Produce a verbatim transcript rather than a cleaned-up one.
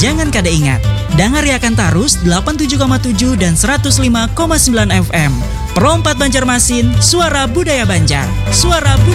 jangan kada ingat. Dangariakan tarus delapan puluh tujuh koma tujuh dan seratus lima koma sembilan F M. Perompat Banjarmasin, suara budaya Banjar. Suara budaya